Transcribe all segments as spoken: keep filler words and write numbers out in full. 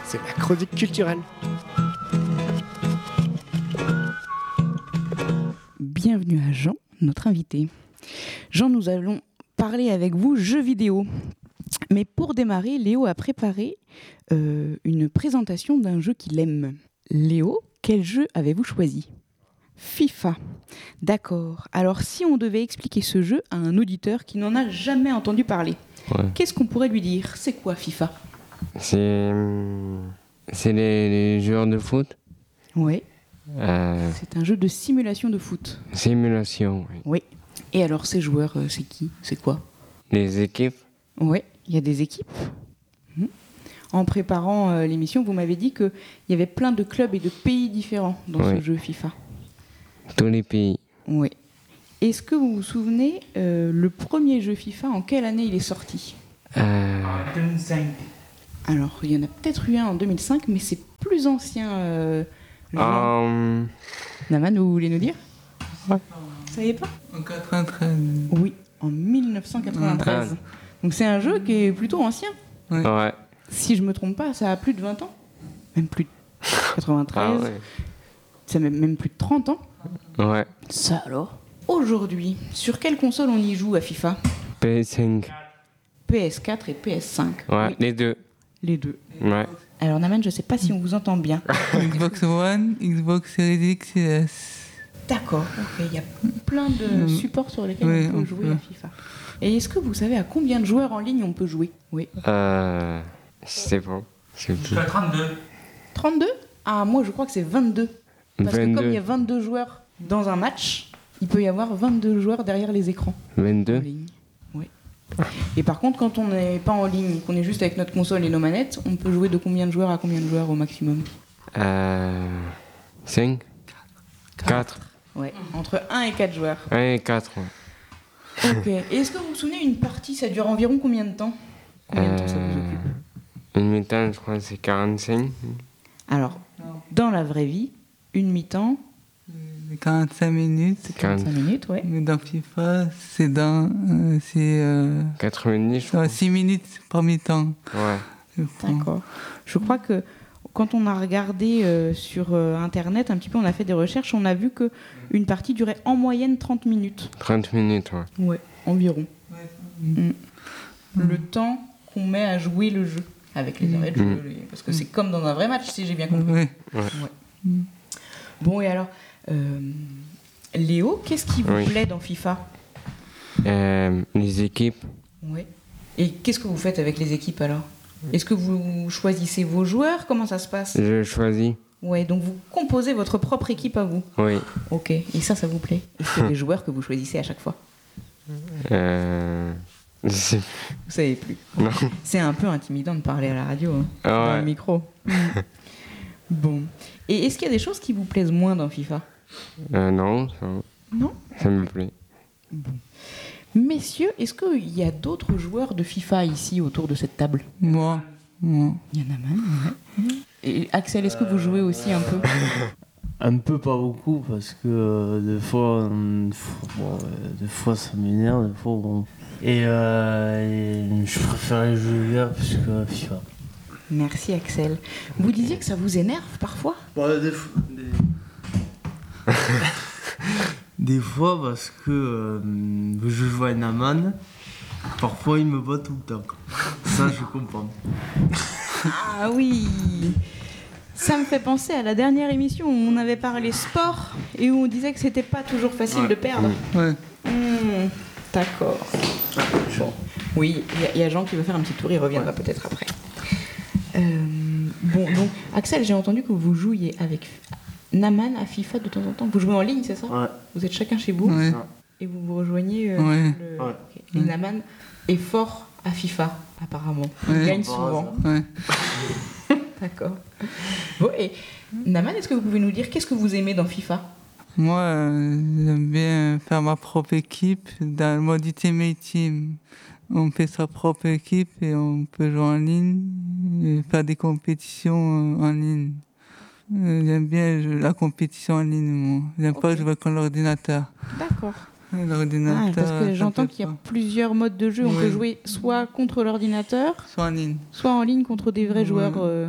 c'est la chronique culturelle. Bienvenue à Jean, notre invité. Jean, nous allons parler avec vous jeux vidéo. Mais pour démarrer, Léo a préparé euh, une présentation d'un jeu qu'il aime. Léo, quel jeu avez-vous choisi ? FIFA. D'accord. Alors, si on devait expliquer ce jeu à un auditeur qui n'en a jamais entendu parler, Ouais. qu'est-ce qu'on pourrait lui dire ? C'est quoi FIFA ? C'est, c'est les, les joueurs de foot. Oui. Euh, C'est un jeu de simulation de foot. simulation, oui. Oui. Et alors, ces joueurs, euh, c'est qui ? C'est quoi ? Les équipes. Oui, il y a des équipes. Mmh. En préparant euh, l'émission, vous m'avez dit qu'il y avait plein de clubs et de pays différents dans Oui. ce jeu FIFA. Tous les pays. Oui. Est-ce que vous vous souvenez, euh, le premier jeu FIFA, en quelle année il est sorti ? Euh, deux mille cinq. Alors, il y en a peut-être eu un en deux mille cinq, mais c'est plus ancien. Euh, genre... euh, Naman, vous voulez nous dire ? Ouais. Vous savez pas ? En quatre-vingt-treize. Oui, en dix-neuf cent quatre-vingt-treize. Donc c'est un jeu qui est plutôt ancien. Ouais. ouais. Si je me trompe pas, ça a plus de vingt ans. Même plus de quatre-vingt-treize. Ah, ouais. Ça a même même plus de trente ans. Ouais. Ça alors ? Aujourd'hui, sur quelle console on y joue à FIFA ? P S cinq. P S quatre et P S cinq. Ouais, Oui, les deux. les deux. Ouais. Alors Naman, je sais pas si on vous entend bien. Xbox One, Xbox Series X et S. D'accord, ok. Il y a plein de Mm. supports sur lesquels Oui, on peut on jouer peut. à FIFA. Et est-ce que vous savez à combien de joueurs en ligne on peut jouer ? Oui. Euh, c'est bon. C'est tout. Jusqu'à trente-deux. trente-deux ? Ah, moi je crois que c'est vingt-deux. Parce que comme il y a vingt-deux. vingt-deux joueurs dans un match, il peut y avoir vingt-deux joueurs derrière les écrans. En vingt-deux. ligne. Oui. Et par contre, quand on n'est pas en ligne, qu'on est juste avec notre console et nos manettes, on peut jouer de combien de joueurs à combien de joueurs au maximum ? Euh, cinq. quatre. Ouais, entre un et quatre joueurs. un et quatre. Ouais. Ok. Et est-ce que vous vous souvenez, une partie, ça dure environ combien de temps ? Combien de temps ça vous occupe ? Euh, une mi-temps, je crois que c'est quarante-cinq. Alors, dans la vraie vie, une mi-temps, quarante-cinq minutes. c'est quarante-cinq minutes, ouais. Mais dans FIFA, c'est dans. euh, c'est. Euh, quatre-vingt-dix, je crois. six minutes par mi-temps. Ouais. je crois. D'accord. Je crois que quand on a regardé euh, sur euh, Internet, un petit peu, on a fait des recherches, on a vu qu'une partie durait en moyenne trente minutes. trente minutes, ouais. Ouais, environ. Mm. Mm. Le temps qu'on met à jouer le jeu, avec les arrêts de jeu, Mm. les- parce que c'est comme dans un vrai match, si j'ai bien compris. Ouais. Ouais. Bon, et alors, euh, Léo, qu'est-ce qui vous Oui. plaît dans FIFA ? Euh, les équipes. Ouais. Et qu'est-ce que vous faites avec les équipes alors ? Est-ce que vous choisissez vos joueurs ? Comment ça se passe ? Je choisis. Ouais, donc vous composez votre propre équipe à vous. Oui. Ok, et ça, ça vous plaît ? Est-ce qu'il y a des joueurs que vous choisissez à chaque fois ? Euh, je sais- Vous savez plus. Non. C'est un peu intimidant de parler à la radio, hein, Ah dans ouais. le micro. Bon. Et est-ce qu'il y a des choses qui vous plaisent moins dans FIFA ? Euh, non, ça, Non ? ça me plaît. Messieurs, est-ce qu'il y a d'autres joueurs de FIFA ici autour de cette table ? Moi. Moi. Il y en a même, ouais. Et Axel, est-ce que vous jouez aussi un peu ? Un peu, pas beaucoup, parce que euh, des fois, euh, faut- bon, euh, des fois ça m'énerve, des fois bon. Et, euh, et je préfère les jeux verts plus que FIFA. Merci Axel. Vous disiez que ça vous énerve parfois ? Bon, des, fois, des... des fois, parce que euh, je joue à Naman, parfois il me bat tout le temps. Ça, je comprends. Ah oui ! Ça me fait penser à la dernière émission où on avait parlé sport et où on disait que c'était pas toujours facile de perdre. Ouais. Hmm, d'accord. Bon. Oui, il y a- il y, a Jean qui veut faire un petit tour, il reviendra peut-être après. Euh, bon, donc, Axel, j'ai entendu que vous jouiez avec Naman à FIFA de temps en temps. Vous jouez en ligne, c'est ça ? Ouais. Vous êtes chacun chez vous Ouais. et vous vous rejoignez. euh, Ouais. le- Ouais. ok. Et Naman est fort à FIFA, apparemment. Il Ouais. gagne Par souvent. Ouais. D'accord. Bon, et Naman, est-ce que vous pouvez nous dire qu'est-ce que vous aimez dans FIFA ? Moi, euh, j'aime bien faire ma propre équipe dans le mode Ultimate Team. On fait sa propre équipe et on peut jouer en ligne et faire des compétitions euh, en ligne. Euh, J'aime bien jouer la compétition en ligne, moi. J'aime pas Ok. jouer avec l'ordinateur. D'accord. L'ordinateur. Ah, parce que ça j'entends me qu'il y a plaît plusieurs modes de jeu. On Oui. peut jouer soit contre l'ordinateur, pas. Soit en ligne. soit en ligne contre des vrais Oui. joueurs euh,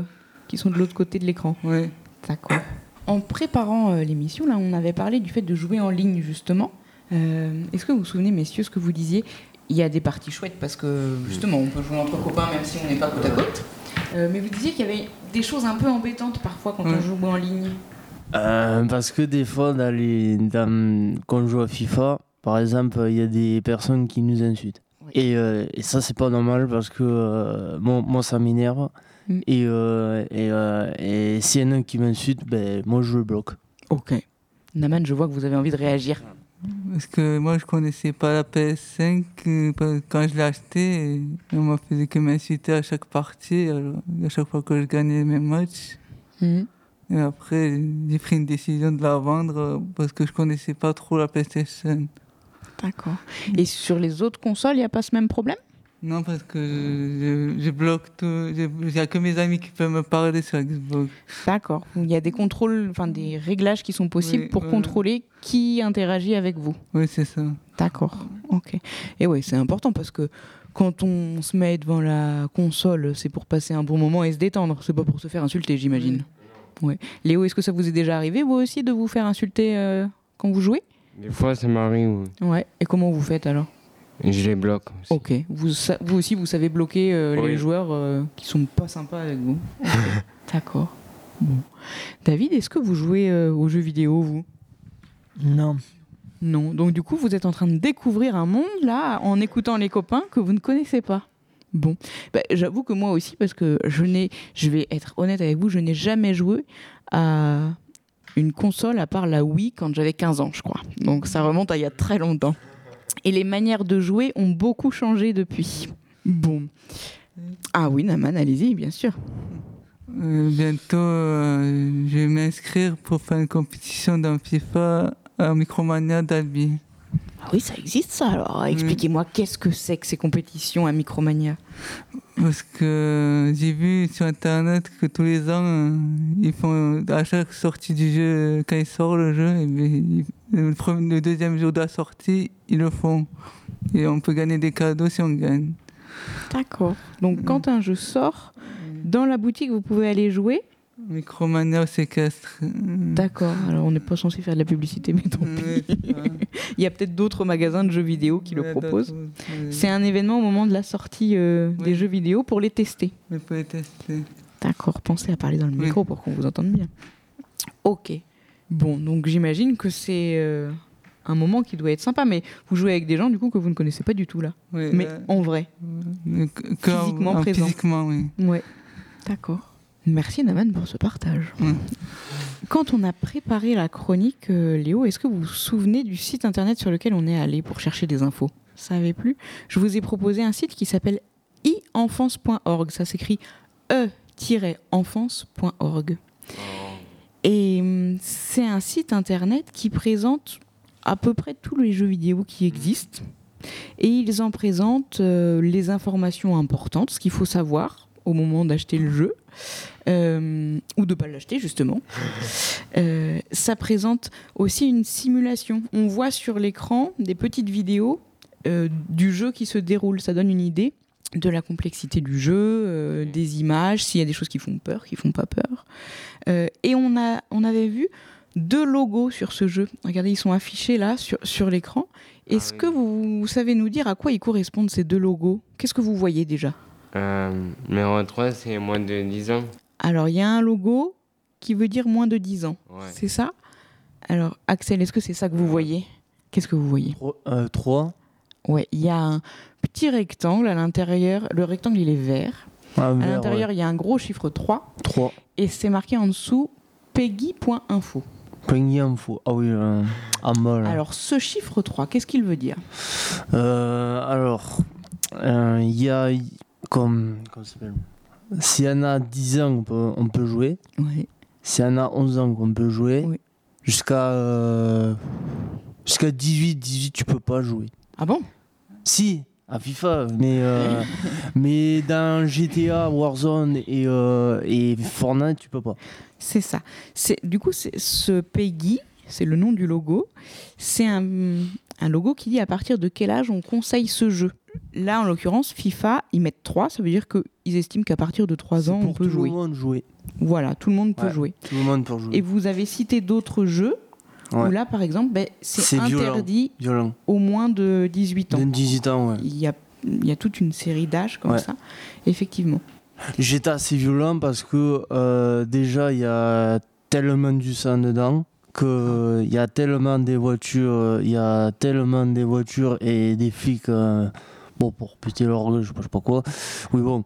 qui sont de l'autre côté de l'écran. Oui. D'accord. En préparant euh, l'émission, là, on avait parlé du fait de jouer en ligne, justement. Euh, est-ce que vous vous souvenez, messieurs, ce que vous disiez ? Il y a des parties chouettes parce que, justement, on peut jouer entre copains même si on n'est pas côte à côte. Euh, mais vous disiez qu'il y avait des choses un peu embêtantes parfois quand Ouais. on joue en ligne. Euh, parce que des fois, dans les, dans, quand on joue à FIFA, par exemple, il y a des personnes qui nous insultent. Oui. Et, euh, et ça, c'est pas normal parce que euh, moi, moi, ça m'énerve. Mm. Et, euh, et, euh, et s'il y en a un qui m'insulte, ben, moi, je le bloque. Ok. Naman, je vois que vous avez envie de réagir. Parce que moi, je connaissais pas la P S cinq. euh, Quand je l'ai acheté, et on m'a fait que m'insulter à chaque partie, alors, à chaque fois que je gagnais mes matchs. Mhm. Et après, j'ai pris une décision de la vendre euh, parce que je connaissais pas trop la PlayStation. D'accord. Et sur les autres consoles, il n'y a pas ce même problème ? Non, parce que je, je, je bloque tout. Il n'y a que mes amis qui peuvent me parler sur Xbox. D'accord. Il y a des contrôles, enfin des réglages qui sont possibles Oui, pour voilà. contrôler qui interagit avec vous. Oui, c'est ça. D'accord. Ok. Et oui, c'est important parce que quand on se met devant la console, c'est pour passer un bon moment et se détendre. C'est pas pour se faire insulter, j'imagine. Ouais. Léo, est-ce que ça vous est déjà arrivé, vous aussi, de vous faire insulter euh, quand vous jouez ? Des fois, ça m'arrive. Ouais. Et comment vous faites alors ? Et je les bloque aussi. Ok. Vous, sa- vous aussi, vous savez bloquer euh, les Oui. joueurs euh, qui sont pas sympas avec vous. Ok. D'accord. Bon. David, est-ce que vous jouez euh, aux jeux vidéo, vous ? Non. Non. Donc du coup, vous êtes en train de découvrir un monde, là, en écoutant les copains que vous ne connaissez pas. Bon. Bah, j'avoue que moi aussi, parce que je n'ai, je vais être honnête avec vous, je n'ai jamais joué à une console à part la Wii quand j'avais quinze ans, je crois. Donc ça remonte à il y a très longtemps. Et les manières de jouer ont beaucoup changé depuis. Bon. Ah oui, Naman, allez-y, bien sûr. Euh, bientôt, euh, je vais m'inscrire pour faire une compétition dans FIFA à Micromania d'Albi. Ah oui, ça existe ça, alors expliquez-moi, qu'est-ce que c'est que ces compétitions à Micromania ? Parce que j'ai vu sur Internet que tous les ans, euh, ils font à chaque sortie du jeu, quand il sort le jeu, et bien, ils- le, premier, le deuxième jour de la sortie, ils le font. Et on peut gagner des cadeaux si on gagne. D'accord. Donc quand un jeu sort, dans la boutique, vous pouvez aller jouer ? Micromania au séquestre. D'accord. Alors on n'est pas censé faire de la publicité, mais tant Ouais, pis. c'est ça. Il y a peut-être d'autres magasins de jeux vidéo qui le Ouais, proposent. d'autres, ouais. C'est un événement au moment de la sortie euh, Oui. des jeux vidéo pour les tester. On peut les tester. D'accord. Pensez à parler dans le Oui. micro pour qu'on vous entende bien. Ok. Bon, donc j'imagine que c'est euh, un moment qui doit être sympa, mais vous jouez avec des gens du coup que vous ne connaissez pas du tout là. Oui, Mais là, en vrai. euh, que- que en- physiquement en présent. Physiquement, oui. Ouais. D'accord. Merci Naman pour ce partage. Ouais. Quand on a préparé la chronique, euh, Léo, est-ce que vous vous souvenez du site internet sur lequel on est allé pour chercher des infos ? Ça avait plu ? Je vous ai proposé un site qui s'appelle i enfance point org. Ça s'écrit e tiret enfance point org. Et hum, c'est un site internet qui présente à peu près tous les jeux vidéo qui existent. Et ils en présentent euh, les informations importantes, ce qu'il faut savoir au moment d'acheter le jeu, euh, ou de ne pas l'acheter justement. Euh, ça présente aussi une simulation. On voit sur l'écran des petites vidéos euh, du jeu qui se déroule. Ça donne une idée de la complexité du jeu, euh, des images, s'il y a des choses qui font peur, qui font pas peur. Euh, et on, a, on avait vu deux logos sur ce jeu. Regardez, ils sont affichés là sur, sur l'écran. Est-ce Ah oui. que vous, vous savez nous dire à quoi ils correspondent ces deux logos ? Qu'est-ce que vous voyez déjà ? Euh, numéro trois, c'est moins de dix ans. Alors, il y a un logo qui veut dire moins de dix ans. Ouais. C'est ça ? Alors, Axel, est-ce que c'est ça que vous voyez ? Qu'est-ce que vous voyez ? trois. Ouais, il y a un petit rectangle à l'intérieur. Le rectangle, il est vert. À l'intérieur, il y a un gros chiffre trois. trois. Et c'est marqué en dessous peggy point info. Peggy info. Ah oui, euh, en bas là. Alors, ce chiffre trois, qu'est-ce qu'il veut dire ? Euh, alors, euh, il y a comme. Comment ça s'appelle ? S'il y en a dix ans, on peut, on peut jouer. Ouais. S'il y en a onze ans, on peut jouer. Oui. Jusqu'à. Euh, jusqu'à dix-huit, dix-huit, tu peux pas jouer. Ah bon ? Si, à FIFA, mais, euh, mais dans G T A, Warzone et, euh, et Fortnite, tu peux pas. C'est ça. C'est, du coup, c'est, ce Peggy, c'est le nom du logo, c'est un, un logo qui dit à partir de quel âge on conseille ce jeu. Là, en l'occurrence, FIFA, ils mettent trois, ça veut dire qu'ils estiment qu'à partir de trois ans, on peut jouer. Tout le monde jouer. Voilà, tout le monde peut Ouais, jouer. Tout le monde peut jouer. Et vous avez cité d'autres jeux Ouais. où là, par exemple, ben, c'est, C'est interdit Violent. au moins de dix-huit ans. De dix-huit ans, ouais. Il y a, il y a toute une série d'âges comme Ouais. ça, effectivement. J'étais assez violent parce que euh, déjà, il y a tellement du sang dedans qu'il y a tellement des voitures, il y a tellement des voitures et des flics, euh, bon, pour péter leur gueule, je sais pas, je sais pas quoi. Oui, bon.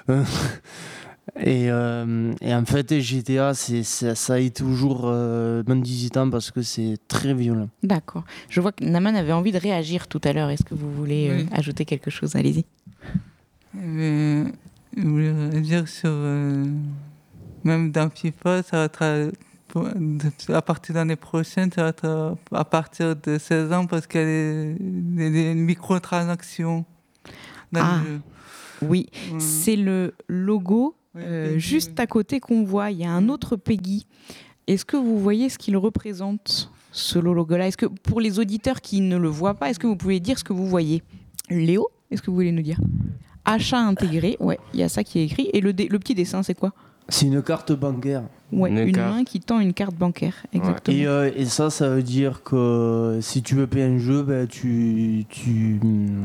Et, euh, et en fait, G T A, c'est, c'est, ça est toujours euh, même dix-huit ans parce que c'est très violent. D'accord. Je vois que Naman avait envie de réagir tout à l'heure. Est-ce que vous voulez euh, Oui. ajouter quelque chose ? Allez-y. Mais, je voulais dire sur. euh, même dans FIFA, ça va être. à- pour- de- À partir de l'année prochaine, ça va être à, à partir de seize ans parce qu'il y a des, des- des microtransactions dans Ah. le jeu. Oui, Ouais. c'est le logo Ouais, euh, Peggy, juste oui. à côté qu'on voit. Il y a un autre Peggy. Est-ce que vous voyez ce qu'il représente, ce logo-là ? Est-ce que pour les auditeurs qui ne le voient pas, est-ce que vous pouvez dire ce que vous voyez ? Léo, est-ce que vous voulez nous dire ? Achat intégré, ouais, il y a ça qui est écrit. Et le, dé- le petit dessin, c'est quoi ? C'est une carte bancaire. Ouais, Une une, carte. main qui tend une carte bancaire, exactement. Et, euh, et ça, ça veut dire que si tu veux payer un jeu, ben, tu, tu,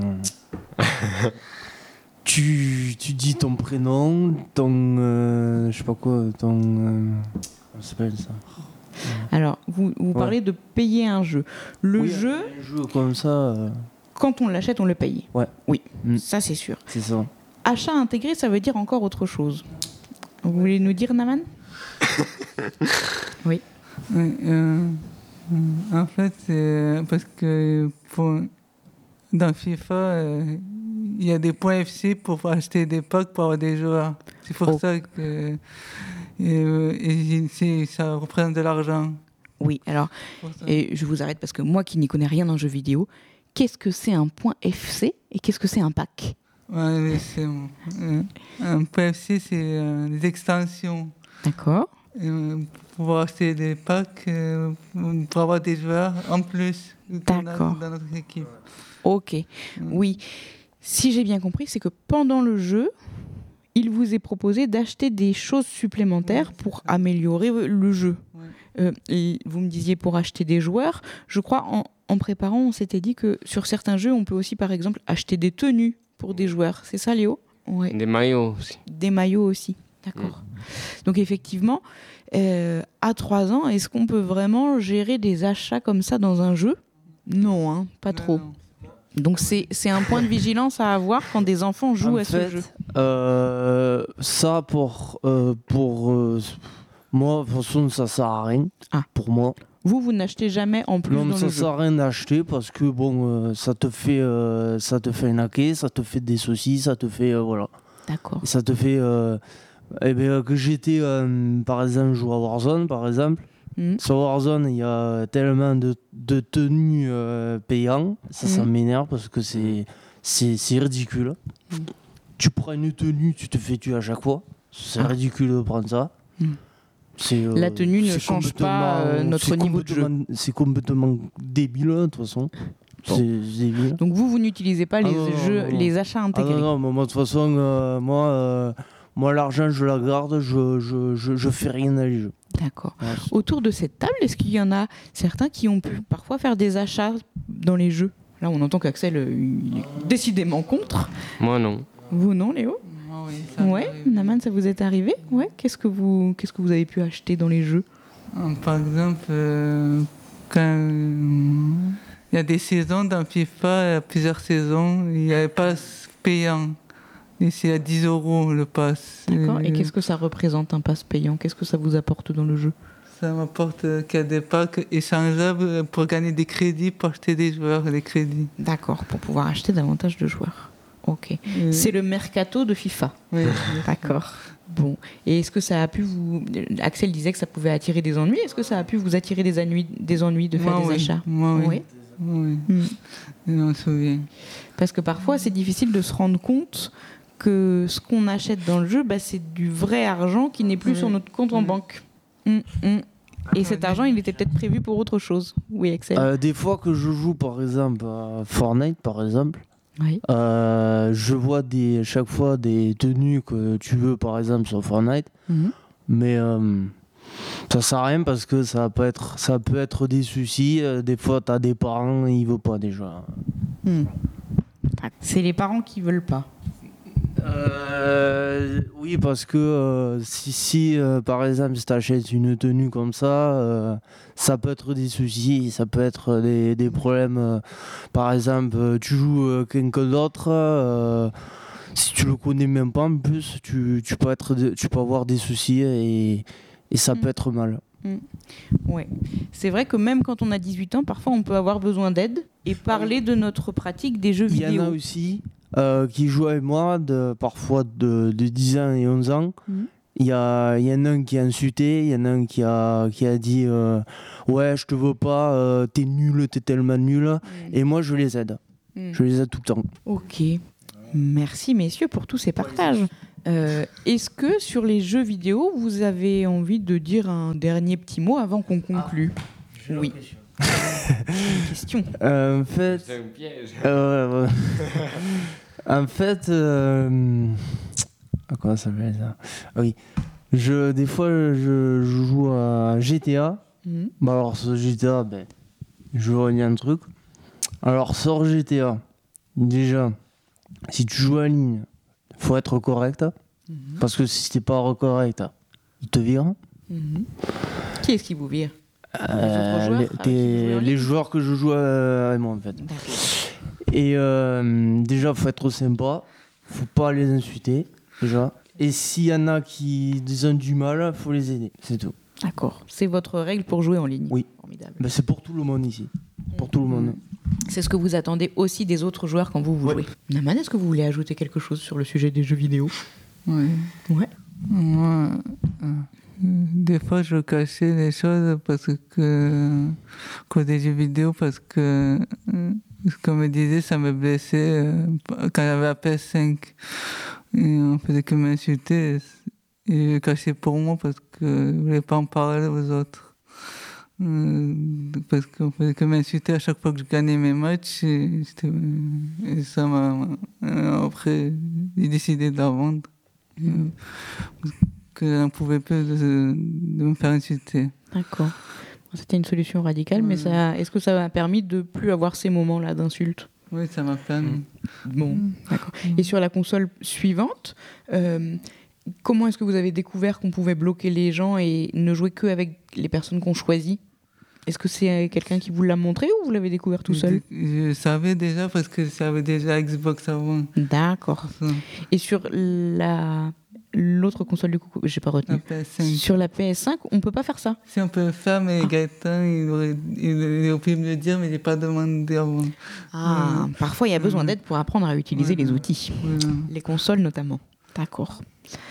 tu, tu dis ton prénom, ton, euh, je sais pas quoi, ton, euh, comment ça s'appelle ça ? Alors, vous, vous Ouais. parlez de payer un jeu. Le Oui, jeu, un jeu comme ça, euh, quand on l'achète, on le paye. Ouais. Oui, Mm. ça c'est sûr. c'est ça. Achat intégré, ça veut dire encore autre chose. Vous voulez nous dire, Naman ? Oui. Oui, euh, en fait, c'est parce que pour, dans FIFA, euh, il y a des points F C pour acheter des packs pour avoir des joueurs. C'est pour Oh. ça que et, euh, et c'est- ça représente de l'argent. Oui, alors, Pour ça. et je vous arrête parce que moi qui n'y connais rien en jeu vidéo, qu'est-ce que c'est un point F C et qu'est-ce que c'est un pack ? Ouais, mais c'est bon. Euh, un point F C, c'est euh, des extensions. D'accord. Et, euh, pour pouvoir acheter des packs, euh, pour avoir des joueurs en plus qu'on a D'accord. dans notre équipe. Ok. Oui. Si j'ai bien compris, c'est que pendant le jeu, il vous est proposé d'acheter des choses supplémentaires Oui, c'est pour ça. améliorer le jeu. Ouais. Euh, et vous me disiez pour acheter des joueurs. Je crois en, en préparant, on s'était dit que sur certains jeux, on peut aussi par exemple acheter des tenues pour des joueurs. C'est ça, Léo ? Ouais. Des maillots aussi. Des maillots aussi. D'accord. Donc effectivement, euh, à trois ans, est-ce qu'on peut vraiment gérer des achats comme ça dans un jeu ? Non, hein, pas Non, trop. non. Donc c'est, c'est un point de vigilance à avoir quand des enfants jouent En à fait, ce jeu. euh, ça pour, euh, pour euh, moi, de toute façon, ça sert à rien. Ah. Pour moi. Vous, vous n'achetez jamais en plus Non, mais dans ça le jeu. sert à rien d'acheter parce que bon, euh, ça te fait, euh, ça te fait un hacké, ça te fait des saucisses, ça te fait, euh, voilà, D'accord. Et ça te fait. Euh, eh ben, que j'étais, euh, par exemple, jouer à Warzone, par exemple. Mhm. Sur Warzone, il y a tellement de, de tenues euh, payantes, ça, ça Mhm. m'énerve parce que c'est, c'est, c'est ridicule. Mhm. Tu prends une tenue, tu te fais tuer à chaque fois. C'est Ah. ridicule de prendre ça. Mhm. C'est, euh, La tenue ne c'est change pas, euh, complètement- notre c'est niveau de jeu. complètement- C'est complètement débile, de toute façon. Bon. C'est débile. Donc vous, vous n'utilisez pas Ah les, non, non, jeux, non, non. les achats Ah intégrés. non, non, mais moi, de toute façon, euh, moi, euh, moi l'argent, je la garde, je, je, je, je fais rien dans les jeux. D'accord. Ouais. Autour de cette table, est-ce qu'il y en a certains qui ont pu parfois faire des achats dans les jeux ? Là, on entend qu'Axel euh, il est décidément contre. Moi, non. Vous, non, Léo ? Ah oui, ça Ouais, m'arrive. Naman, ça vous est arrivé ? Ouais. Qu'est-ce que vous, qu'est-ce que vous avez pu acheter dans les jeux ? Euh, Par exemple, euh, quand euh, il y a des saisons dans FIFA, il y a plusieurs saisons, il y a un pass payant. Et c'est à dix euros le pass. D'accord. Et Euh, qu'est-ce que ça représente un pass payant ? Qu'est-ce que ça vous apporte dans le jeu ? Ça m'apporte euh, qu'il y a des packs échangeables pour gagner des crédits, pour acheter des joueurs et des crédits. D'accord, pour pouvoir acheter davantage de joueurs. Ok. Euh, C'est le mercato de FIFA. oui. D'accord. Bon. Et est-ce que ça a pu vous... Axel disait que ça pouvait attirer des ennuis. Est-ce que ça a pu vous attirer des ennuis, des ennuis de faire Moi, des oui. achats ? Moi, oui. Oui. Oui. Hmm. Je m'en souviens. Parce que parfois, c'est difficile de se rendre compte que ce qu'on achète dans le jeu, bah, c'est du vrai argent qui n'est plus Oui. sur notre compte en Oui. banque. Hum, hum. Et cet argent, il était peut-être prévu pour autre chose. Oui, Axel. Euh, des fois que je joue par exemple à Fortnite par exemple, Oui. euh, je vois des, chaque fois des tenues que tu veux par exemple sur Fortnite, Mhm. mais euh, ça sert à rien parce que ça peut être, ça peut être des soucis. Euh, Des fois tu as des parents, ils veulent pas déjà. Hmm. C'est les parents qui veulent pas. Euh, oui, parce que euh, si, si euh, par exemple si tu achètes une tenue comme ça, euh, ça peut être des soucis, ça peut être des, des problèmes. euh, par exemple, euh, tu joues euh, quelqu'un d'autre, euh, si tu le connais même pas en plus, tu, tu, peux, être, de- tu peux avoir des soucis et, et ça Mm. peut être mal. Ouais. C'est vrai que même quand on a dix-huit ans, parfois on peut avoir besoin d'aide et parler de notre pratique des jeux Il y vidéo. en a aussi euh, qui jouent avec moi, de, parfois de, de dix ans et onze ans. Mhm. Il y, a, il y en a un qui a insulté, il y en a un qui a, qui a dit euh, ouais, je te veux pas, euh, t'es nul, t'es tellement nul. Mm. Et moi, je les aide. Mm. Je les aide tout le temps. Ok. Merci messieurs pour tous ces partages. Euh, Est-ce que sur les jeux vidéo, vous avez envie de dire un dernier petit mot avant qu'on conclue? Oui. Une question. Euh, en fait, C'est un piège. euh, ouais, ouais. en fait, euh, ah, comment ça s'appelle ça? Ah oui. Je, des fois, je, je joue à G T A. Mhm. Bah alors, ce G T A, ben, je vais redire un truc. Alors, sors G T A. Déjà, si tu joues en ligne, faut être correct. Mhm. Parce que si t'es pas correct, ils te virent. Mhm. Qui est-ce qui vous vire? Euh, autres joueurs les, avec qui vous t'es- jouez en les ligne joueurs que je joue euh, avec moi, en fait. D'accord. Et euh, déjà, faut être sympa. Faut pas les insulter, déjà. Et s'il y en a qui ont du mal, faut les aider. C'est tout. D'accord. C'est votre règle pour jouer en ligne. Oui. Formidable. Ben, c'est pour tout le monde ici. Pour tout le monde. C'est ce que vous attendez aussi des autres joueurs quand vous vous Ouais. jouez. Naman, est-ce que vous voulez ajouter quelque chose sur le sujet des jeux vidéo? Oui. Ouais. Moi, euh, des fois, je cachais les choses parce que, cause des jeux vidéo, parce que, euh, comme je disais, ça me blessait euh, quand j'avais la P S cinq. Et on faisait que m'insulter. Et je cachais pour moi parce que je voulais pas en parler aux autres. Euh, parce qu'on faisait que m'insulter à chaque fois que je gagnais mes matchs. Et, j'étais- et ça m'a. euh, Après, j'ai décidé de la vendre. Euh, que je n'en pouvais plus de, de me faire insulter. D'accord. C'était une solution radicale, mais Ouais. ça, est-ce que ça m'a permis de plus avoir ces moments-là d'insultes? Oui, ça m'a permis. Bon, d'accord. Et sur la console suivante, euh, comment est-ce que vous avez découvert qu'on pouvait bloquer les gens et ne jouer que avec les personnes qu'on choisit? Est-ce que c'est quelqu'un qui vous l'a montré ou vous l'avez découvert tout seul? Je, je savais déjà parce que j'avais déjà Xbox avant. D'accord. Et sur la l'autre console du coucou, j'ai pas retenu. La P S cinq. Sur la P S cinq, on peut pas faire ça. Si on peut le faire, mais Gaëtan, il aurait, il aurait pu me le dire, mais il n'est pas demandé avant. Ah, Mm. parfois il y a besoin Mm. d'aide pour apprendre à utiliser Ouais. les outils, Voilà. les consoles notamment. D'accord.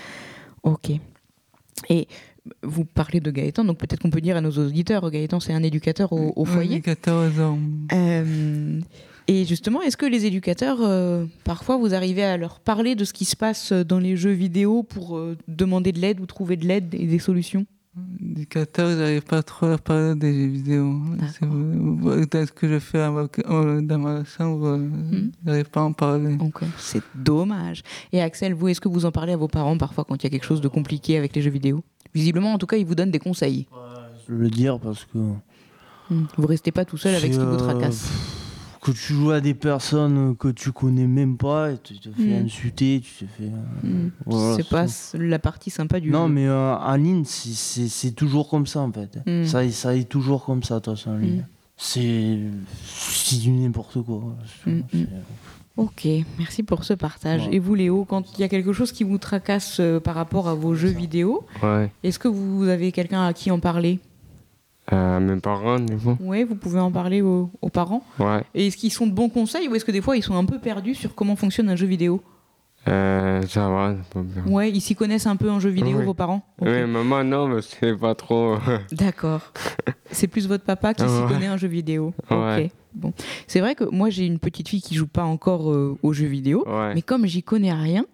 Ok. Et vous parlez de Gaëtan, donc peut-être qu'on peut dire à nos auditeurs, Gaëtan c'est un éducateur au, au Oui, foyer. quatorze ans. Euh, et justement, est-ce que les éducateurs, euh, parfois, vous arrivez à leur parler de ce qui se passe dans les jeux vidéo pour euh, demander de l'aide ou trouver de l'aide et des solutions? Du quatorze, j'arrive pas trop à parler des jeux vidéo. C'est vrai. Dans ce que je fais à ma- euh, dans ma chambre, euh, Mm. j'arrive pas à en parler. Donc, euh, c'est dommage. Et Axel, vous, est-ce que vous en parlez à vos parents parfois quand il y a quelque chose de compliqué avec les jeux vidéo? Visiblement, en tout cas, ils vous donnent des conseils. Je veux le dire parce que. Mm. Vous restez pas tout seul avec ce qui vous euh, tracasse. Que tu joues à des personnes que tu connais même pas et tu te fais Mm. insulter, tu te fais. euh, Mm. voilà, c'est pas s- la partie sympa du Non, jeu. mais euh, en ligne, c'est- c'est c'est toujours comme ça en fait. Mm. Ça, ça est toujours comme ça, toi, en ligne. Mm. C'est c'est du n'importe quoi. C'est- Mm, c'est- Ok, merci pour ce partage. Ouais. Et vous, Léo, quand il y a quelque chose qui vous tracasse euh, par rapport à vos jeux vidéo, Ouais. est-ce que vous avez quelqu'un à qui en parler? Euh, mes parents, du coup. Oui, vous pouvez en parler aux, aux parents. Ouais. Et est-ce qu'ils sont de bons conseils ou est-ce que des fois ils sont un peu perdus sur comment fonctionne un jeu vidéo? Euh, ça va, c'est pas bien. Ouais, ils s'y connaissent un peu en jeu vidéo, Oui. vos parents? Ok. Oui, maman, non, mais c'est pas trop. D'accord. C'est plus votre papa qui s'y Ouais. connaît en jeu vidéo. Ouais. Ok. Bon. C'est vrai que moi j'ai une petite fille qui joue pas encore euh, aux jeux vidéo, Ouais. mais comme j'y connais rien,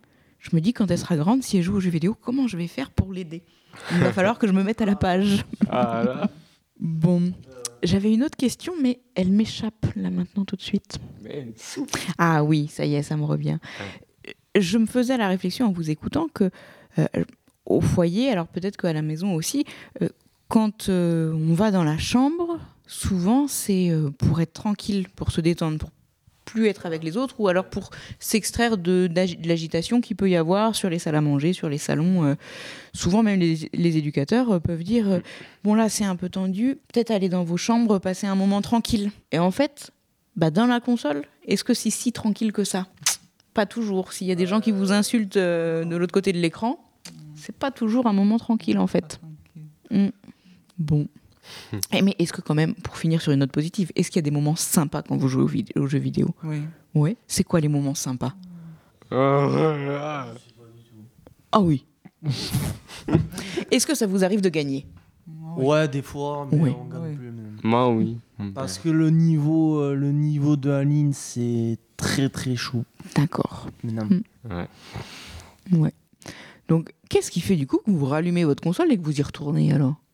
je me dis quand elle sera grande, si elle joue aux jeux vidéo, comment je vais faire pour l'aider? Il va falloir que je me mette à la page. Ah là. Bon, j'avais une autre question, mais elle m'échappe là maintenant tout de suite. Mais sou- Ah oui, ça y est, ça me revient. Je me faisais la réflexion en vous écoutant que euh, au foyer, alors peut-être qu'à la maison aussi, euh, quand euh, on va dans la chambre, souvent c'est euh, pour être tranquille, pour se détendre, pour plus être avec les autres, ou alors pour s'extraire de, d'agi- de l'agitation qu'il peut y avoir sur les salles à manger, sur les salons. euh. Souvent même les, les éducateurs euh, peuvent dire euh, bon là c'est un peu tendu, peut-être aller dans vos chambres, passer un moment tranquille. Et en fait, bah, dans la console, est-ce que c'est si tranquille que ça? Pas toujours. S'il y a des gens qui vous insultent euh, de l'autre côté de l'écran, c'est pas toujours un moment tranquille en fait. Mm. Bon. Eh, mais est-ce que quand même, pour finir sur une note positive, est-ce qu'il y a des moments sympas quand vous jouez aux, vid- aux jeux vidéo? Oui. Ouais. C'est quoi les moments sympas? Ah, Ah oui. Est-ce que ça vous arrive de gagner? Ouais, des fois, mais Oui. on gagne Oui. plus même. Moi, oui. Parce que le niveau, euh, le niveau de la ligne, c'est très très chaud. D'accord. Maintenant. Mm. Ouais. Ouais. Donc, qu'est-ce qui fait du coup que vous rallumez votre console et que vous y retournez alors?